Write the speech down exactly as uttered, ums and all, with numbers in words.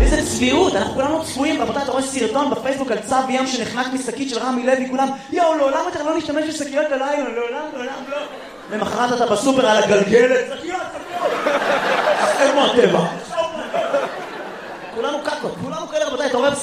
איזה צביעות, אנחנו כולנו צפויים, רבותיי, אתה רואה סרטון בפייסבוק על צו ים שנחנק משקית של רמי לוי, כולם, יאו, לעולם אתה לא נשתמש בשקיות הלילה, לעולם, לעולם, לא. למחרת אתה בסופר על הגלגלת, שקיות, שקיות. איפה הטבע? כולנו קקות, כולנו כאלה, רבותיי, אתה רואה